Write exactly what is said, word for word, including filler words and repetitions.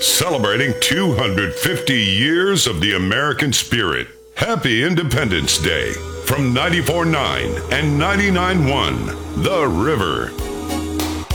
celebrating two hundred fifty years of the American spirit. Happy Independence Day from ninety-four point nine and ninety-nine point one The River.